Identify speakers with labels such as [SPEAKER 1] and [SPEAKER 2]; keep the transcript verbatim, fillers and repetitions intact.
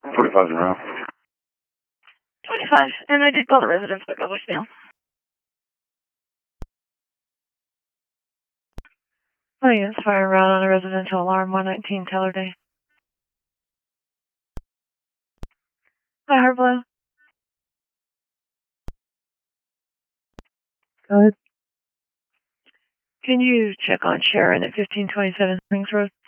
[SPEAKER 1] forty-five around.
[SPEAKER 2] twenty-five, and I did call the residence, but got voicemail. Oh yes, fire route on a residential alarm, one nineteen Teller Day. Hi, Harblow. Go ahead. Can you check on Sharon at fifteen twenty-seven Springs Road?